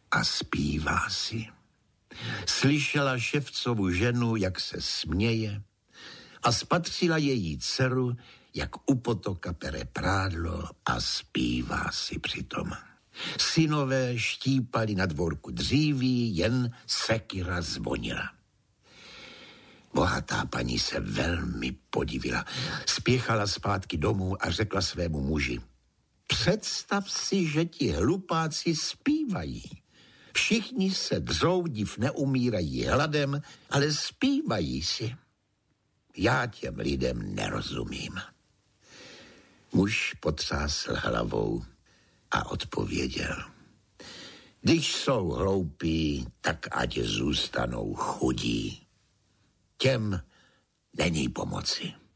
a zpívá si. Slyšela ševcovu ženu, jak se směje, a spatřila její dceru, jak u potoka pere prádlo a zpívá si přitom. Synové štípali na dvorku dříví, jen sekira zvonila. Bohatá paní se velmi podivila. Spěchala zpátky domů a řekla svému muži: představ si, že ti hlupáci zpívají. Všichni se dřou, div neumírají hladem, ale zpívají si. Já těm lidem nerozumím. Muž potřásl hlavou a odpověděl: když jsou hloupí, tak ať zůstanou chudí. Těm není pomoci.